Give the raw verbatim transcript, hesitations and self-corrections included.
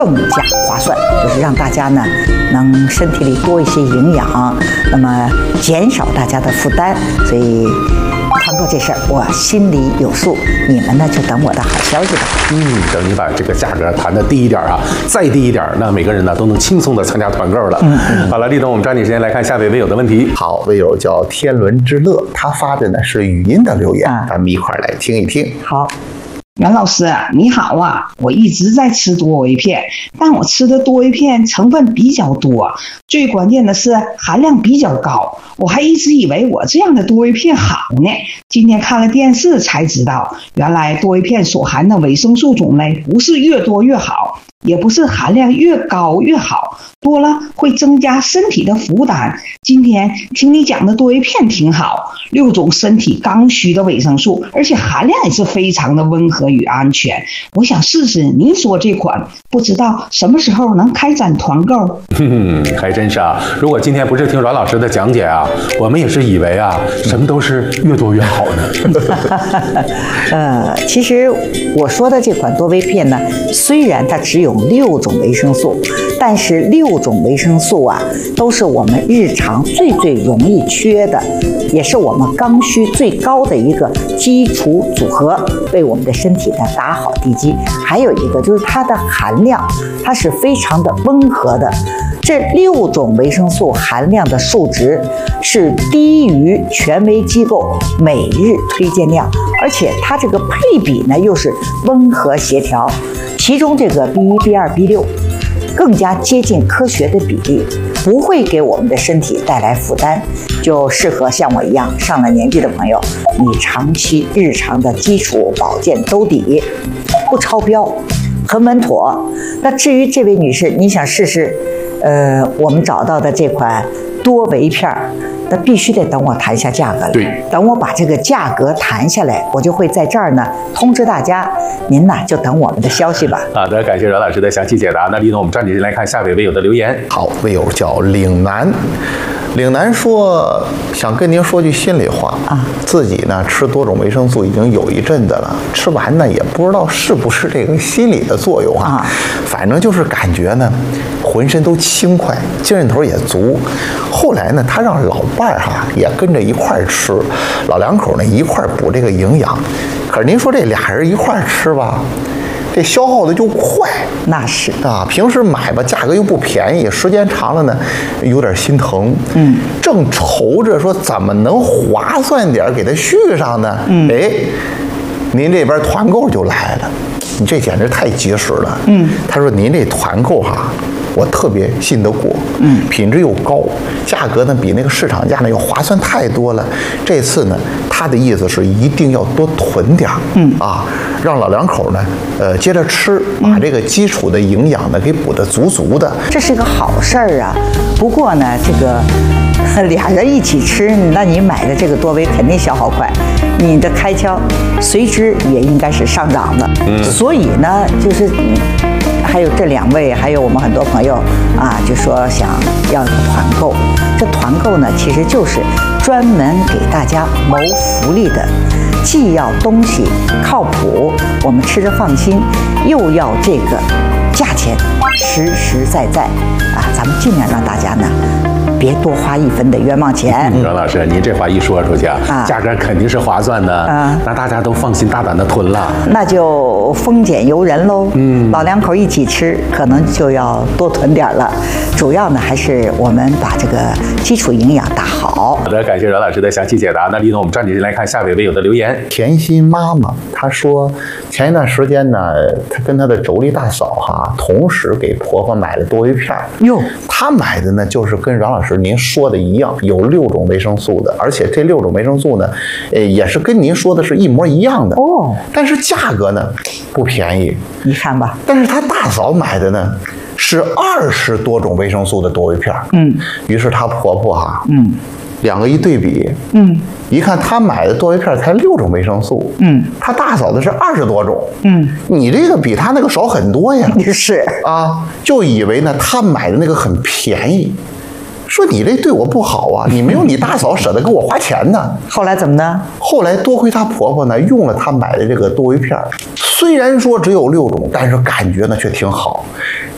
更加划算，就是让大家呢能身体里多一些营养，那么减少大家的负担。所以团购这事儿我心里有数，你们呢就等我的好消息吧。 嗯，等你把这个价格谈的低一点啊，再低一点，那每个人呢都能轻松的参加团购了。嗯嗯。好了，立总，我们抓紧时间来看下位微友的问题。 好，微友叫天伦之乐，他发的呢是语音的留言，啊、咱们一块儿来听一听。 好。 袁老师你好啊，我一直在吃多维片，但我吃的多维片成分比较多，最关键的是含量比较高，我还一直以为我这样的多维片好呢，今天看了电视才知道，原来多维片所含的维生素种类不是越多越好，也不是含量越高越好，多了会增加身体的负担。今天听你讲的多维片挺好，六种身体刚需的维生素，而且含量也是非常的温和与安全。我想试试您说这款，不知道什么时候能开展团购？ 嗯，还真是啊！如果今天不是听阮老师的讲解啊，我们也是以为啊，什么都是越多越好呢。 呃，其实我说的这款多维片呢，虽然它只有六种维生素，但是六种维生素啊，都是我们日常最最容易缺的，也是我们刚需最高的一个基础组合，为我们的身体呢打好地基。还有一个就是它的含量，它是非常的温和的。这六种维生素含量的数值是低于权威机构每日推荐量，而且它这个配比呢又是温和协调，其中这个 B 一、B 二、B 六更加接近科学的比例，不会给我们的身体带来负担，就适合像我一样上了年纪的朋友，你长期日常的基础保健兜底，不超标，很稳妥。那至于这位女士，你想试试呃我们找到的这款多维片儿，那必须得等我谈下价格了。 对， 等我把这个价格谈下来，我就会在这儿呢通知大家，您呢就等我们的消息吧。 好的，感谢阮老师的详细解答。那李总，我们抓紧时间来看下位微友的留言。 好，微友叫岭南，岭南说想跟您说句心里话啊，自己呢吃多种维生素已经有一阵子了，吃完呢也不知道是不是这个心理的作用啊，啊反正就是感觉呢浑身都轻快，精神头也足。后来呢，他让老伴儿哈也跟着一块儿吃，老两口呢一块儿补这个营养。可是您说这俩人一块儿吃吧，这消耗的就快。 那是啊，平时买吧，价格又不便宜，时间长了呢，有点心疼。 嗯， 正愁着说怎么能划算点给它续上呢？嗯，哎，您这边团购就来了，你这简直太及时了。嗯，他说您这团购哈，我特别信得过。嗯，品质又高，价格呢比那个市场价呢要划算太多了。这次呢，他的意思是一定要多囤点儿。嗯啊。让老两口呢，呃，接着吃，把这个基础的营养呢给补得足足的， 这是个好事儿啊。不过呢，这个俩人一起吃，那你买的这个多维肯定消耗快，你的开销随之也应该是上涨的。嗯，所以呢，就是还有这两位，还有我们很多朋友啊，就说想要一个团购。这团购呢，其实就是专门给大家谋福利的。既要东西靠谱，我们吃着放心，又要这个价钱实实在在啊！咱们尽量让大家呢别多花一分的冤枉钱。 阮老师，您这话一说出去啊，啊价格肯定是划算的啊，那大家都放心大胆的囤了。 那就丰俭由人喽。嗯，老两口一起吃，可能就要多囤点了。主要呢，还是我们把这个基础营养打好。 好的，感谢阮老师的详细解答。那李总，我们抓紧时间来看下位微友的留言。 甜心妈妈她说，前一段时间呢，她跟她的妯娌大嫂哈，同时给婆婆买了多维片。 哟， 她买的呢，就是跟阮老师您说的一样，有六种维生素的，而且这六种维生素呢，呃，也是跟您说的是一模一样的哦。但是价格呢，不便宜， 你看吧。 但是她大嫂买的呢，是二十多种维生素的多维片。嗯，于是她婆婆哈，嗯。两个一对比，嗯，一看他买的多维片才六种维生素，嗯，他大嫂的是二十多种，嗯，你这个比他那个少很多呀， 是啊，就以为呢他买的那个很便宜，说你这对我不好啊，你没有你大嫂舍得给我花钱呢。 后来怎么呢？ 后来多亏她婆婆呢用了她买的这个多维片，虽然说只有六种，但是感觉呢却挺好。